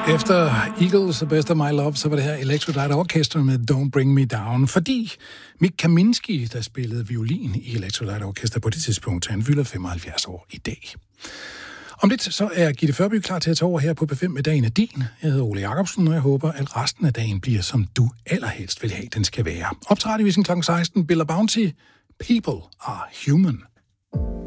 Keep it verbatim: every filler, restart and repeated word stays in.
Efter Eagles og Best of My Love, så var det her Electric Light Orchestra med Don't Bring Me Down, fordi Mick Kaminski, der spillede violin i Electric Light Orchestra på det tidspunkt, han fylder femoghalvfjerds år i dag. Om lidt så er Gitte Førby klar til at tage over her på P fem med Dagen er din. Jeg hedder Ole Jacobsen, og jeg håber, at resten af dagen bliver, som du allerhelst vil have, den skal være. Op til radiovisen klokken seksten, Bill Bounty, People Are Human.